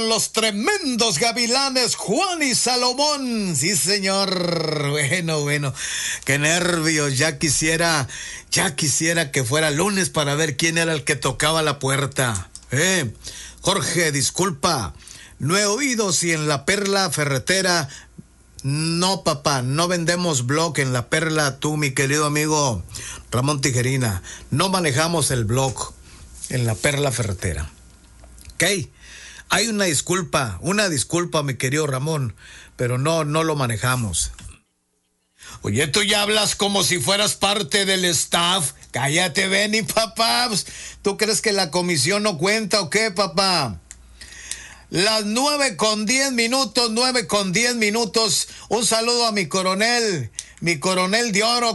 Los tremendos gavilanes Juan y Salomón. Sí, señor. Bueno. Qué nervios. Ya quisiera que fuera lunes para ver quién era el que tocaba la puerta. Jorge, disculpa. No he oído si en la Perla Ferretera. No, papá, no vendemos blog en la Perla, tú, mi querido amigo Ramón Tijerina. No manejamos el blog en la Perla Ferretera. ¿Ok? Hay una disculpa, mi querido Ramón, pero no lo manejamos. Oye, tú ya hablas como si fueras parte del staff. Cállate, Benny, papá. ¿Tú crees que la comisión no cuenta o qué, papá? Las 9:10, 9:10. Un saludo a mi coronel de oro.